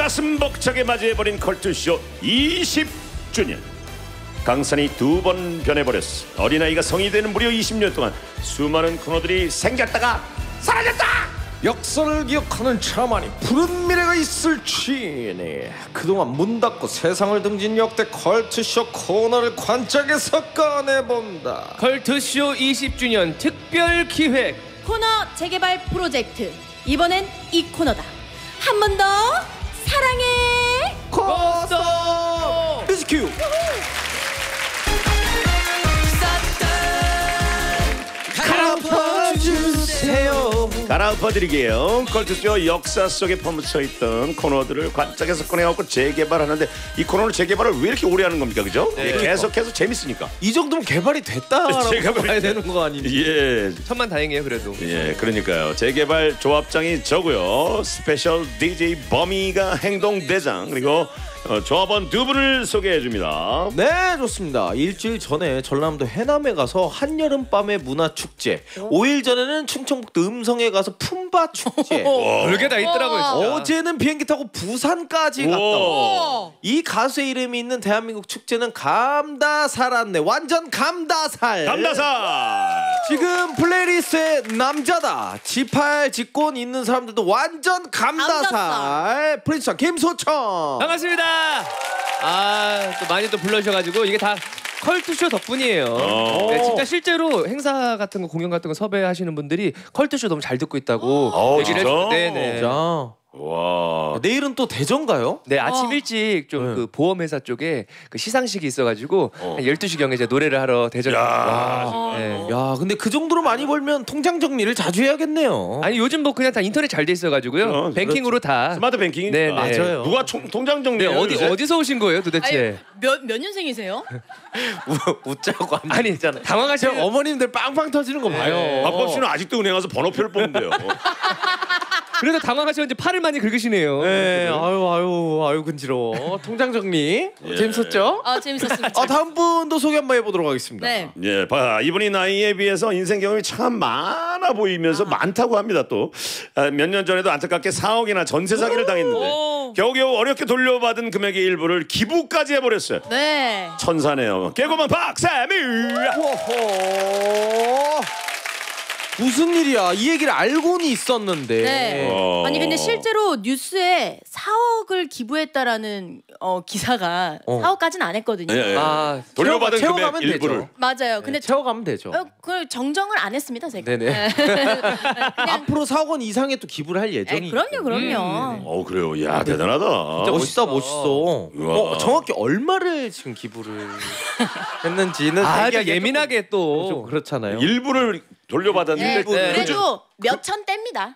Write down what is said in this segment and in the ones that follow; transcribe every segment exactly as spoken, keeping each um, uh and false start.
가슴 벅차게 맞이해버린 컬투쇼 이십 주년. 강산이 두 번 변해버렸어. 어린아이가 성이 되는 무려 이십 년 동안 수많은 코너들이 생겼다가 사라졌다. 역사를 기억하는 차만이 푸른 미래가 있을지니 그동안 문 닫고 세상을 등진 역대 컬투쇼 코너를 관짝에서 꺼내본다. 컬투쇼 이십 주년 특별 기획 코너 재개발 프로젝트. 이번엔 이 코너다. 한 번 더 사랑해 고소 뮤직큐. 갈아엎어주세요. 갈아엎어드리게요. 컬투쇼 역사 속에 퍼묻혀있던 코너들을 관짝에서 꺼내갖고 재개발하는데 이 코너를 재개발을 왜 이렇게 오래 하는 겁니까? 그죠? 네. 예, 계속해서 재밌으니까. 이 정도면 개발이 됐다라고 재개발이 봐야 되는 거 아닌지. 예, 천만 다행이에요 그래도. 예, 그러니까요. 재개발 조합장이 저고요. 스페셜 디제이 버미가 행동대장, 그리고 어, 조합원 두 분을 소개해줍니다. 네, 좋습니다. 일주일 전에 전남도 해남에 가서 한여름밤의 문화축제, 오 일 전에는 충청북도 음성에 가서 품바축제, 별게 다 있더라고요 진짜. 어제는 비행기 타고 부산까지 갔다 왔고, 이 가수의 이름이 있는 대한민국 축제는 감다살았네. 완전 감다살. 감다살. 지금 플레이리스트에 남자다, 지팔 직권 있는 사람들도 완전 감다살. 감다살. 프린스장 김소청. 반갑습니다. 아, 또 많이 또 불러주셔가지고 이게 다 컬투쇼 덕분이에요. 어. 네, 진짜 실제로 행사 같은 거, 공연 같은 거 섭외하시는 분들이 컬투쇼 너무 잘 듣고 있다고 어, 얘기를 진짜? 해주- 네네. 진짜. 와. 내일은 또 대전가요? 네, 아침 어. 일찍 좀 네. 그 보험회사 쪽에 그 시상식이 있어가지고 어. 한 열두 시경에 이제 노래를 하러 대전에. 야. 와. 네. 야, 근데 그 정도로 많이 벌면 통장 정리를 자주 해야겠네요. 아니 요즘 뭐 그냥 다 인터넷 잘 돼 있어가지고요. 어, 뱅킹으로 다. 스마트 뱅킹. 네, 네. 맞아요. 누가 총, 통장 정리? 네, 어디 어디서 오신 거예요 도대체? 몇, 몇 년생이세요? 우, 웃자고 안 아니 있잖아. 당황하시는 제 어머님들 빵빵 터지는 거 봐요. 박법 씨는 아직도 은행 가서 번호표를 뽑는데요. 그래서 당황하셨는지 팔을 많이 긁으시네요. 네, 아유 아유 아유 근지러워. 통장 정리 예. 재밌었죠? 아 재밌었습니다. 아, 다음 분도 소개 한번 해보도록 하겠습니다. 네. 예, 봐, 이분이 나이에 비해서 인생 경험이 참 많아 보이면서 많다고 합니다. 또 몇 년 전에도 안타깝게 사억이나 전세 사기를 당했는데 오. 겨우겨우 어렵게 돌려받은 금액의 일부를 기부까지 해버렸어요. 네. 천사네요. 개고만 박세미. 호호. 무슨 일이야? 이 얘기를 알고는 있었는데. 네. 어. 아니 근데 실제로 뉴스에 사억을 기부했다라는 어, 기사가 어. 사억까지는 안 했거든요. 예, 예. 아, 돌려받은 채워- 금액 채워가면 일부를. 되죠. 맞아요. 근데 근데 채워가면 되죠. 어, 그걸 정정을 안 했습니다, 제가. 네네. 그냥 앞으로 사억 원 이상의 또 기부를 할 에, 예정이. 그럼요, 그럼요. 어 그래요. 야 대단하다. 진짜 멋있다, 멋있어. 우와. 어, 정확히 얼마를 지금 기부를 했는지는 아, 얘기하기가 그러니까 예민하게 좀, 또. 좀 그렇잖아요. 일부를 돌려받았는데 네, 그- 그래도 몇천 대입니다.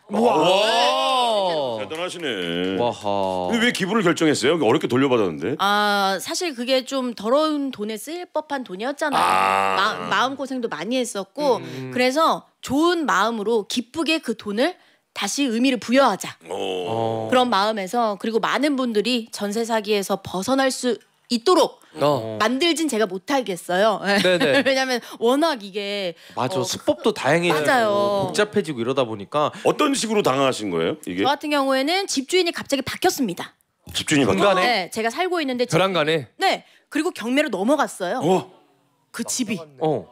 와. 대단하시네. 와하. 근데 왜 기부를 결정했어요? 어렵게 돌려받았는데. 아 사실 그게 좀 더러운 돈에 쓰일 법한 돈이었잖아요. 아. 마, 마음 고생도 많이 했었고 그래서 좋은 마음으로 기쁘게 그 돈을 다시 의미를 부여하자 오. 어. 그런 마음에서 그리고 많은 분들이 전세 사기에서 벗어날 수 있도록 어. 만들진 제가 못하겠어요. 네네. 왜냐하면 워낙 워낙 맞아. 어, 수법도 다양해지고 맞아요. 복잡해지고 이러다 보니까 어떤 식으로 당하신 거예요? 이게 저 같은 경우에는 집주인이 갑자기 바뀌었습니다. 집주인이 바뀌. 중간에? 네, 제가 살고 있는데 집- 벼랑간에. 네, 그리고 경매로 넘어갔어요. 어. 그 집이. 어,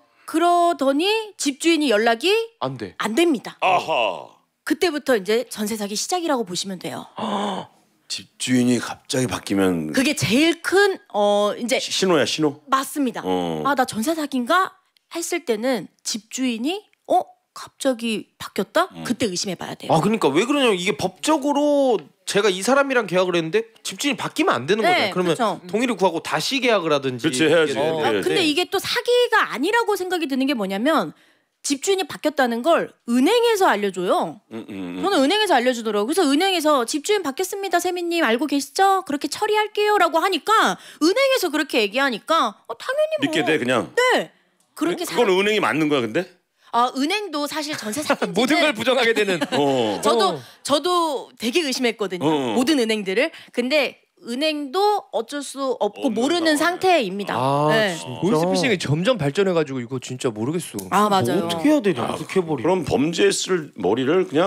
그러더니 집주인이 연락이 안 돼. 안 됩니다. 아하. 그때부터 이제 전세 사기 시작이라고 보시면 돼요. 집주인이 갑자기 바뀌면 그게 제일 큰 어 이제 시- 신호야 신호. 맞습니다. 어. 아, 나 전세 사기인가 했을 때는 집주인이 어 갑자기 바뀌었다? 그때 의심해 봐야 돼요. 아, 그러니까 왜 그러냐? 이게 법적으로 제가 이 사람이랑 계약을 했는데 집주인이 바뀌면 안 되는 네, 거잖아요. 그러면 그렇죠. 동의를 구하고 다시 계약을 하든지. 그렇지, 해야지. 어. 아, 네, 근데 네. 이게 또 사기가 아니라고 생각이 드는 게 뭐냐면 집주인이 바뀌었다는 걸 은행에서 알려줘요. 음, 음, 음. 저는 은행에서 알려주더라고요. 그래서 은행에서 집주인 바뀌었습니다, 세미님 알고 계시죠? 그렇게 처리할게요라고 하니까 은행에서 그렇게 얘기하니까 어, 당연히 뭐 믿게 돼 그냥. 네 그렇게 사... 그건 은행이 맞는 거야 근데? 아 은행도 사실 전세 사기인지는 모든 걸 부정하게 되는. 어. 저도 어. 저도 되게 의심했거든요. 어. 모든 은행들을. 근데 은행도 어쩔 수 없고 없는 모르는 상황이네. 상태입니다. 아, 네. 진짜. 보이스피싱이 점점 발전해가지고 이거 진짜 모르겠어. 아 뭐 맞아요. 어떻게 해야 되냐? 어떻게 해버리? 그럼 범죄에 쓸 머리를 그냥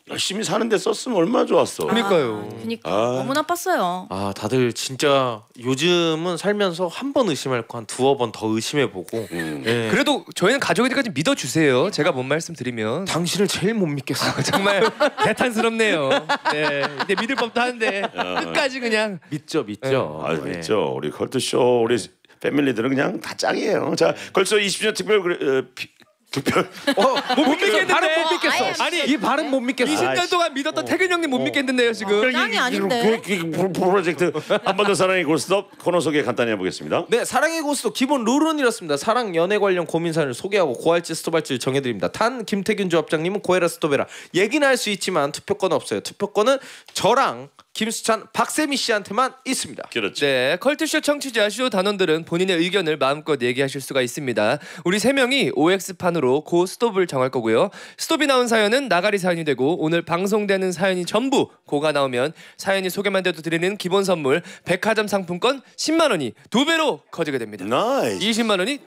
열심히 사는데 썼으면 얼마나 좋았어. 그러니까요. 그러니까 아. 너무 나빴어요. 아 다들 진짜 요즘은 살면서 한 번 의심할 거 한 두어 번 더 의심해보고 음. 예. 그래도 저희는 가족이니까지 믿어주세요. 제가 뭔 말씀 드리면 당신을 제일 못 믿겠어. 정말 개탄스럽네요. 네, 이제 믿을 법도 한데 끝까지 그냥 믿죠 믿죠. 아, 예. 있죠. 우리 컬투쇼 우리 패밀리들은 그냥 다 짱이에요. 자, 걸써 이십 주년 특별 어, 피, 특별 어, 못 믿겠는데 발음 못 믿겠어. 아예 아니, 이 발음 못 믿겠어. 이십 년 동안 믿었던 태균 형님 못 믿겠는데요 지금. 짱이 아닌데. 그, 그, 그 프로젝트 한 번 더 사랑의 고스톱 코너 소개 간단히 해보겠습니다. 네, 사랑의 고스톱 기본 룰은 이렇습니다. 사랑 연애 관련 고민 사연을 소개하고 고할지 스톱할지 정해드립니다. 단 김태균 조합장님은 고해라 스톱해라 얘기는 할 수 있지만 투표권은 없어요. 투표권은 저랑 김수찬, 박세미 씨한테만 있습니다. 그렇죠. 네, 컬투쇼 청취자 쇼 단원들은 본인의 의견을 마음껏 얘기하실 수가 있습니다. 우리 세 명이 오엑스판으로 고 스톱을 정할 거고요. 스톱이 나온 사연은 나가리 사연이 되고 오늘 방송되는 사연이 전부 고가 나오면 사연이 소개만 돼도 드리는 기본 선물 백화점 상품권 십만 원이 두 배로 커지게 됩니다. 나이스. 이십만 원이